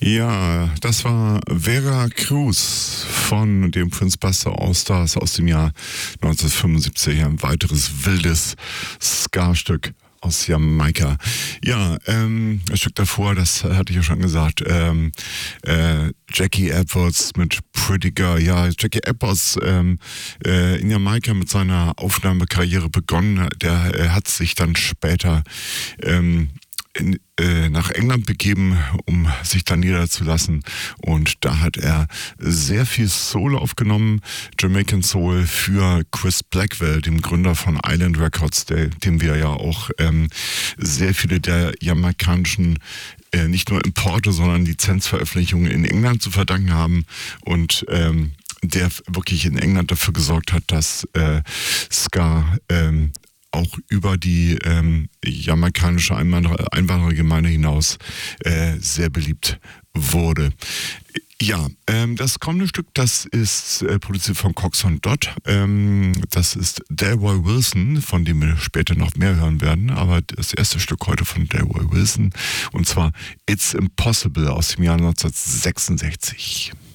Ja, das war Vera Cruz von dem Prince Buster All-Stars aus dem Jahr 1975. Ein weiteres wildes Ska-Stück aus Jamaika. Ja, ein Stück davor, das hatte ich ja schon gesagt, Jackie Edwards mit Pretty Girl. Ja, Jackie Edwards in Jamaika mit seiner Aufnahmekarriere begonnen. Der hat sich dann später nach England begeben, um sich da niederzulassen. Und da hat er sehr viel Soul aufgenommen, Jamaican Soul, für Chris Blackwell, dem Gründer von Island Records, dem wir ja auch sehr viele der jamaikanischen nicht nur Importe, sondern Lizenzveröffentlichungen in England zu verdanken haben. Und der wirklich in England dafür gesorgt hat, dass Ska auch über die jamaikanische Einwanderergemeinde hinaus sehr beliebt wurde. Ja, das kommende Stück, das ist produziert von Cox und Dodd. Das ist Delroy Wilson, von dem wir später noch mehr hören werden. Aber das erste Stück heute von Delroy Wilson, und zwar It's Impossible aus dem Jahr 1966.